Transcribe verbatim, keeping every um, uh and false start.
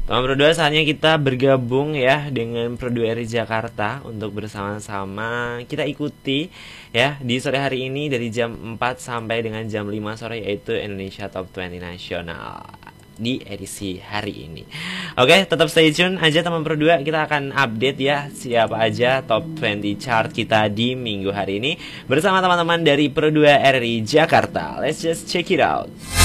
Teman Pro dua, saatnya kita bergabung ya dengan Pro dua R I Jakarta untuk bersama-sama kita ikuti ya di sore hari ini dari jam empat sampai dengan jam lima sore, yaitu Indonesia Top dua puluh Nasional di edisi hari ini. Oke, tetap stay tune aja teman Pro dua, kita akan update ya siapa aja top dua puluh chart kita di minggu hari ini bersama teman-teman dari Pro dua R I Jakarta. Let's just check it out.